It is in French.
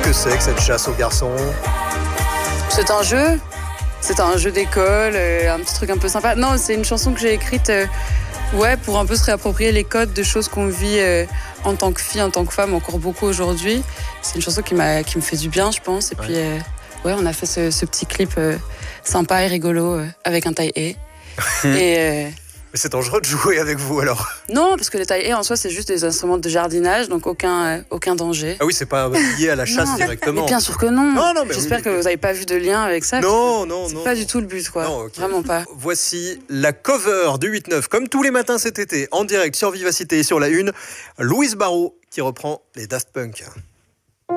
que c'est que cette chasse aux garçons? C'est un jeu. C'est un jeu d'école, un petit truc un peu sympa. Non, c'est une chanson que j'ai écrite pour un peu se réapproprier les codes de choses qu'on vit en tant que fille, en tant que femme, encore beaucoup aujourd'hui. C'est une chanson qui me fait du bien, je pense. Et puis, on a fait ce petit clip sympa et rigolo avec un taille-haie. Mais c'est dangereux de jouer avec vous alors? Non, parce que les taille-haie en soi, c'est juste des instruments de jardinage, donc aucun danger. Ah oui, c'est pas lié à la chasse directement. Mais bien sûr que non. Non, mais j'espère que vous n'avez pas vu de lien avec ça. Non. C'est pas du tout le but, quoi. Non, okay. Vraiment pas. Voici la cover du 8-9, comme tous les matins cet été, en direct sur Vivacité et sur la Une. Louise Barrault qui reprend les Daft Punk.